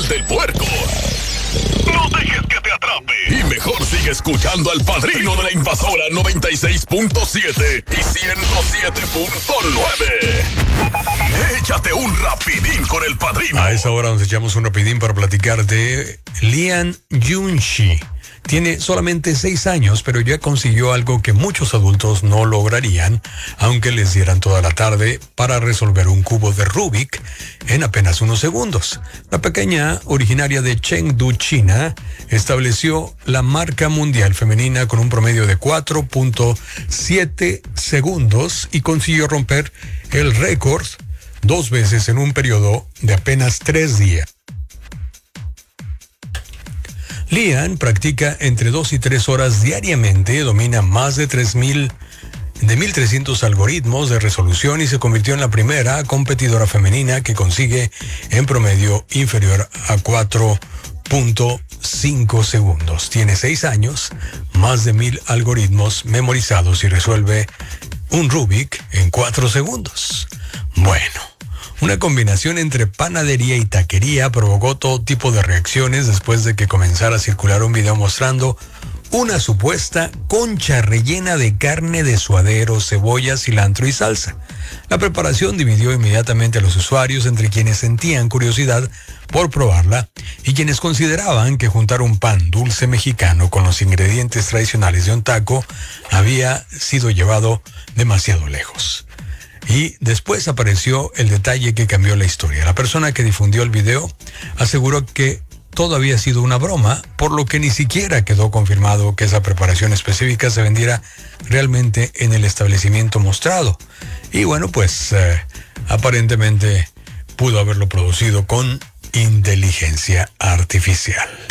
del puerco. No dejes que te atrape. Y mejor sigue escuchando al Padrino de la Invasora 96.7 y 107.9. Échate un rapidín con el Padrino. A esa hora nos echamos un rapidín para platicar de Lian Junshi. Tiene solamente 6 años, pero ya consiguió algo que muchos adultos no lograrían, aunque les dieran toda la tarde para resolver un cubo de Rubik en apenas unos segundos. La pequeña, originaria de Chengdu, China, estableció la marca mundial femenina con un promedio de 4.7 segundos y consiguió romper el récord 2 veces en un periodo de apenas 3 días. Lian practica entre 2 y 3 horas diariamente, domina más de 1,300 algoritmos de resolución y se convirtió en la primera competidora femenina que consigue en promedio inferior a 4.5 segundos. Tiene 6 años, más de 1,000 algoritmos memorizados y resuelve un Rubik en 4 segundos. Bueno. Una combinación entre panadería y taquería provocó todo tipo de reacciones después de que comenzara a circular un video mostrando una supuesta concha rellena de carne de suadero, cebolla, cilantro y salsa. La preparación dividió inmediatamente a los usuarios entre quienes sentían curiosidad por probarla y quienes consideraban que juntar un pan dulce mexicano con los ingredientes tradicionales de un taco había sido llevado demasiado lejos. Y después apareció el detalle que cambió la historia. La persona que difundió el video aseguró que todo había sido una broma, por lo que ni siquiera quedó confirmado que esa preparación específica se vendiera realmente en el establecimiento mostrado. Y bueno, pues aparentemente pudo haberlo producido con inteligencia artificial.